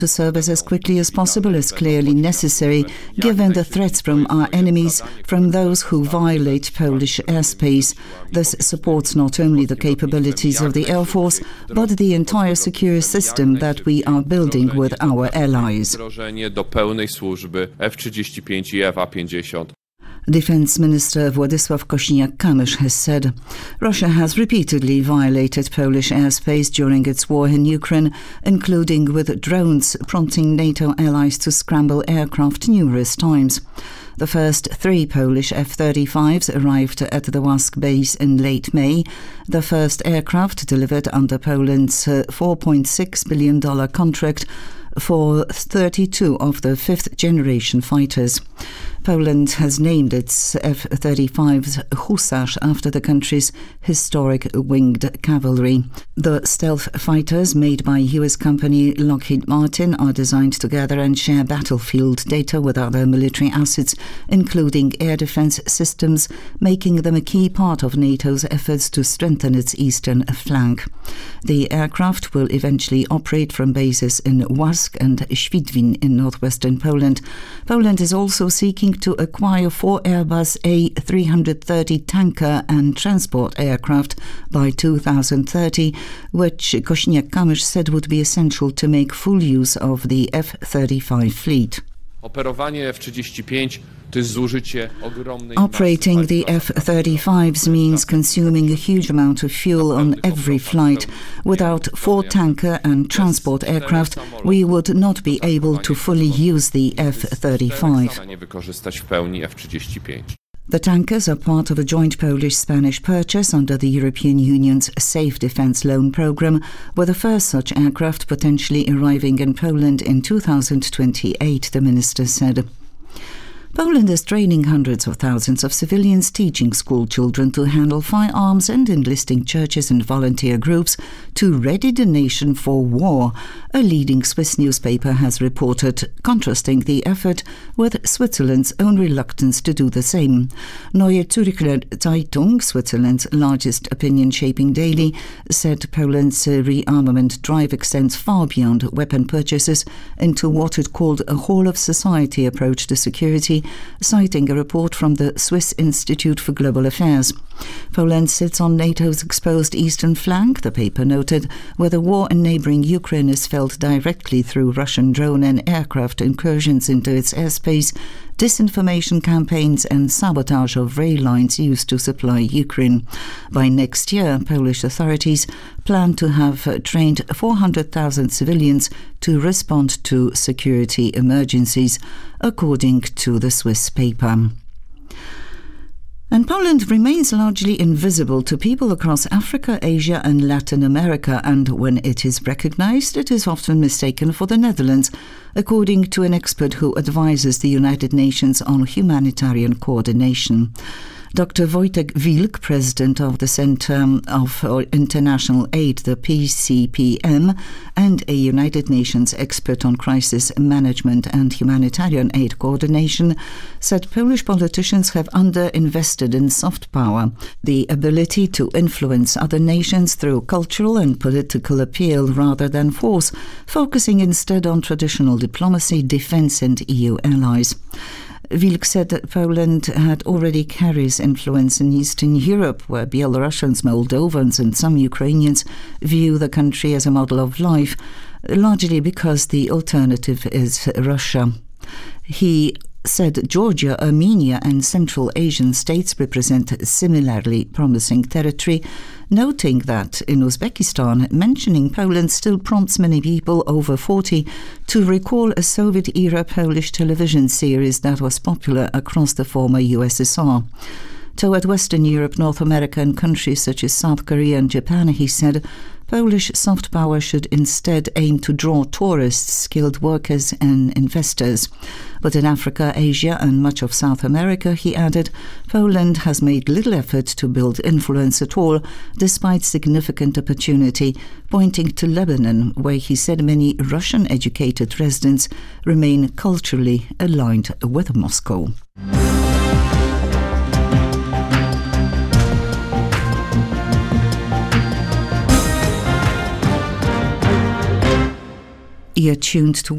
to service as quickly as possible is clearly necessary, given the threats from our enemies, from those who violate Polish airspace. This supports not only the capabilities of the Air Force, but the entire secure system that we are building with our allies. Defense Minister Władysław Kosiniak-Kamysz has said Russia has repeatedly violated Polish airspace during its war in Ukraine, including with drones, prompting NATO allies to scramble aircraft numerous times. The first 3 Polish F-35s arrived at the Łask base in late May, the first aircraft delivered under Poland's $4.6 billion contract for 32 of the 5th-generation fighters. Poland has named its F-35s Hussarz after the country's historic winged cavalry. The stealth fighters made by US company Lockheed Martin are designed to gather and share battlefield data with other military assets, including air defense systems, making them a key part of NATO's efforts to strengthen its eastern flank. The aircraft will eventually operate from bases in Łask and Świdwin in northwestern Poland. Poland is also seeking to acquire 4 Airbus A330 tanker and transport aircraft by 2030, which Kosiniak-Kamysz said would be essential to make full use of the F-35 fleet. Operating the F-35s means consuming a huge amount of fuel on every flight. Without 4 tanker and transport aircraft, we would not be able to fully use the F-35. The tankers are part of a joint Polish-Spanish purchase under the European Union's Safe Defence Loan Programme, with the first such aircraft potentially arriving in Poland in 2028, the minister said. Poland is training hundreds of thousands of civilians, teaching school children to handle firearms and enlisting churches and volunteer groups to ready the nation for war, a leading Swiss newspaper has reported, contrasting the effort with Switzerland's own reluctance to do the same. Neue Zürcher Zeitung, Switzerland's largest opinion-shaping daily, said Poland's rearmament drive extends far beyond weapon purchases into what it called a whole-of-society approach to security, citing a report from the Swiss Institute for Global Affairs. Poland sits on NATO's exposed eastern flank, the paper noted, where the war in neighbouring Ukraine is felt directly through Russian drone and aircraft incursions into its airspace, disinformation campaigns and sabotage of rail lines used to supply Ukraine. By next year, Polish authorities plan to have trained 400,000 civilians to respond to security emergencies, according to the Swiss paper. And Poland remains largely invisible to people across Africa, Asia and Latin America, and when it is recognized, it is often mistaken for the Netherlands, according to an expert who advises the United Nations on humanitarian coordination. Dr. Wojtek Wilk, president of the Center of International Aid, the PCPM, and a United Nations expert on crisis management and humanitarian aid coordination, said Polish politicians have underinvested in soft power, the ability to influence other nations through cultural and political appeal rather than force, focusing instead on traditional diplomacy, defense and EU allies. Wilk said that Poland had already carries influence in Eastern Europe, where Belarusians, Moldovans and some Ukrainians view the country as a model of life, largely because the alternative is Russia. He said Georgia, Armenia and Central Asian states represent similarly promising territory, noting that in Uzbekistan, mentioning Poland still prompts many people over 40 to recall a Soviet-era Polish television series that was popular across the former USSR. Toward Western Europe, North America and countries such as South Korea and Japan, he said, Polish soft power should instead aim to draw tourists, skilled workers and investors. But in Africa, Asia and much of South America, he added, Poland has made little effort to build influence at all, despite significant opportunity, pointing to Lebanon, where he said many Russian-educated residents remain culturally aligned with Moscow. You're tuned to